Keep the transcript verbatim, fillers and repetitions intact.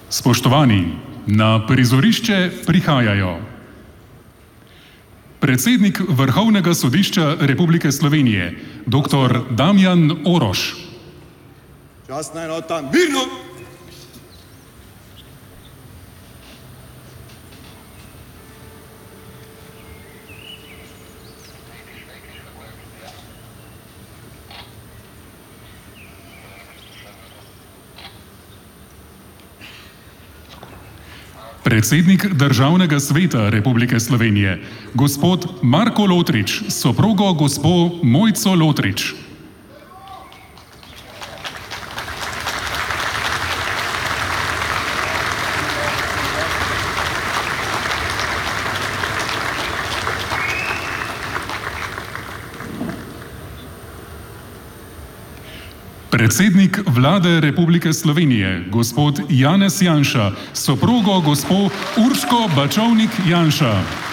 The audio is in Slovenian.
Spoštovani, na prizorišče prihajajo predsednik Vrhovnega sodišča Republike Slovenije, doktor Damjan Orož. Častna enota, mirno! Predsednik Državnega sveta Republike Slovenije, gospod Marko Lotrič, s soprogo gospo Mojco Lotrič. Predsednik Vlade Republike Slovenije, gospod Janez Janša, s soprogo gospo Urško Bačovnik Janša.